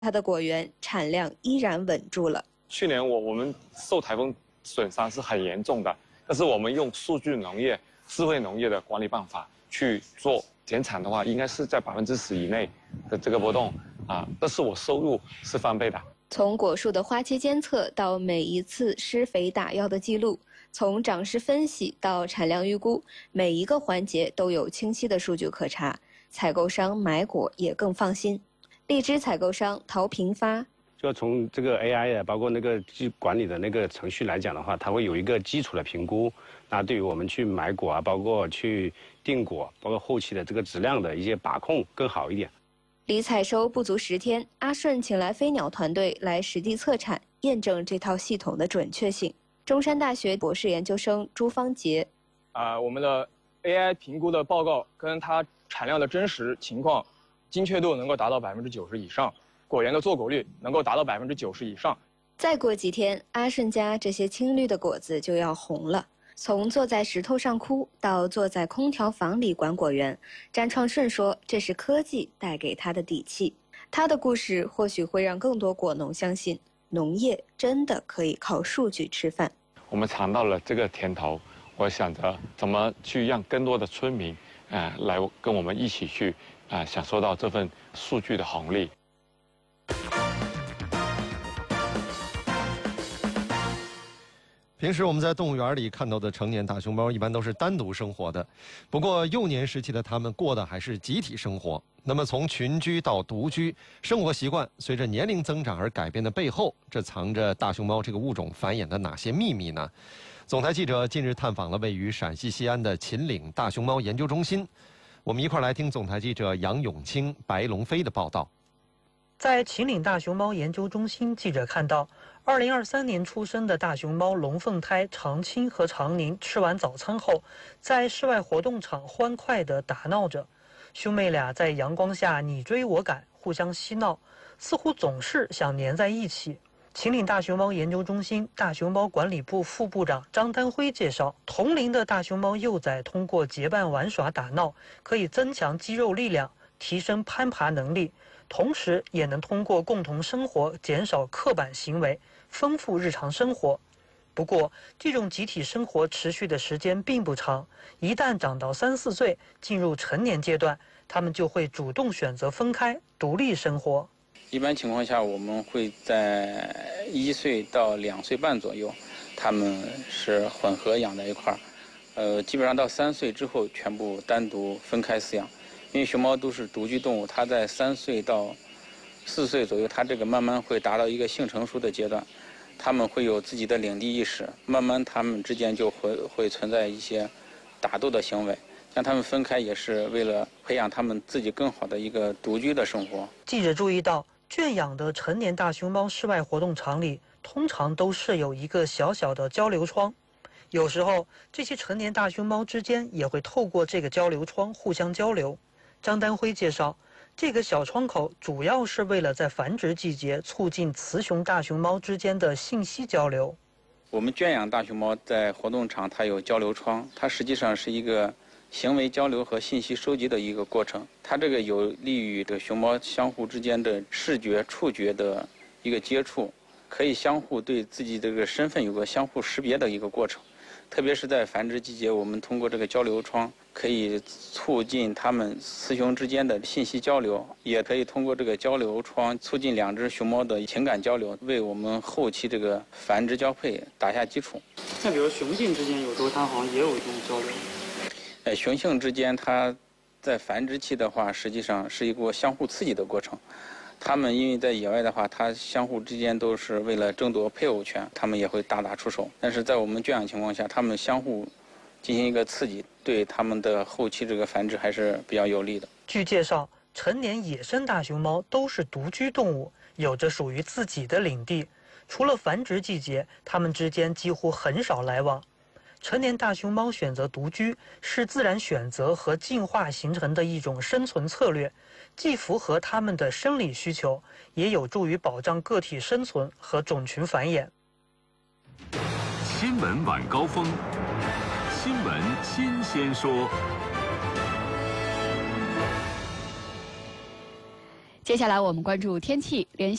它的果园产量依然稳住了。 去年我们受台风损伤是很严重的，但是我们用数据农业、智慧农业的管理办法去做减产的话，应该是在10%以内的这个波动啊，但是我收入是翻倍的。 从果树的花期监测到每一次施肥打药的记录，从长势分析到产量预估，每一个环节都有清晰的数据可查，采购商买果也更放心。荔枝采购商陶平发， 就从这个 AI 啊，包括那个管理的那个程序来讲的话，它会有一个基础的评估。那对于我们去买果啊，包括去订果，包括后期的这个质量的一些把控更好一点。 离采收不足10天，阿顺请来飞鸟团队来实地测产，验证这套系统的准确性。中山大学博士研究生朱方杰， 我们的 AI 评估的报告跟它产量的真实情况，精确度能够达到90%以上，果园的坐果率能够达到90%以上。 再过几天，阿顺家这些青绿的果子就要红了。从坐在石头上哭到坐在空调房里管果园，詹创顺说这是科技带给他的底气。他的故事或许会让更多果农相信，农业真的可以靠数据吃饭。 我们尝到了这个甜头，我想着怎么去让更多的村民来跟我们一起去享受到这份数据的红利。 平时我们在动物园里看到的成年大熊猫一般都是单独生活的，不过幼年时期的它们过的还是集体生活。那么从群居到独居，生活习惯随着年龄增长而改变的背后，这藏着大熊猫这个物种繁衍的哪些秘密呢？总台记者近日探访了位于陕西西安的秦岭大熊猫研究中心，我们一块来听总台记者杨永清、白龙飞的报道。 在秦岭大熊猫研究中心，记者看到2023年出生的大熊猫龙凤胎长青和长宁吃完早餐后，在室外活动场欢快地打闹着。兄妹俩在阳光下你追我赶，互相嬉闹，似乎总是想黏在一起。秦岭大熊猫研究中心大熊猫管理部副部长张丹辉介绍，同龄的大熊猫幼崽通过结伴玩耍打闹，可以增强肌肉力量，提升攀爬能力，同时也能通过共同生活减少刻板行为，丰富日常生活。不过，这种集体生活持续的时间并不长，一旦长到3、4岁，进入成年阶段，他们就会主动选择分开，独立生活。 一般情况下，我们会在1岁到2岁半左右，他们是混合养在一块儿。基本上到3岁之后，全部单独分开饲养。因为熊猫都是独居动物，它在3岁到4岁左右，它这个慢慢会达到一个性成熟的阶段，它们会有自己的领地意识，慢慢它们之间就会存在一些打斗的行为。让它们分开也是为了培养它们自己更好的一个独居的生活。 记者注意到，圈养的成年大熊猫室外活动场里通常都设有一个小小的交流窗，有时候这些成年大熊猫之间也会透过这个交流窗互相交流。张丹辉介绍，这个小窗口主要是为了在繁殖季节促进雌雄大熊猫之间的信息交流。 我们圈养大熊猫在活动场它有交流窗，它实际上是一个行为交流和信息收集的一个过程，它这个有利于这熊猫相互之间的视觉、触觉的一个接触，可以相互对自己这个身份有个相互识别的一个过程。特别是在繁殖季节，我们通过这个交流窗可以促进它们雌雄之间的信息交流，也可以通过这个交流窗促进2只熊猫的情感交流，为我们后期这个繁殖交配打下基础。 那比如雄性之间有时候它好像也有一种交流。 雄性之间它在繁殖期的话，实际上是一个相互刺激的过程。它们因为在野外的话，它相互之间都是为了争夺配偶权，它们也会大打出手。但是在我们圈养情况下，它们相互进行一个刺激，对它们的后期这个繁殖还是比较有利的。 据介绍，成年野生大熊猫都是独居动物，有着属于自己的领地。除了繁殖季节，它们之间几乎很少来往。成年大熊猫选择独居，是自然选择和进化形成的一种生存策略，既符合它们的生理需求，也有助于保障个体生存和种群繁衍。 新闻晚高峰，新闻新鲜说。 接下来我们关注天气，连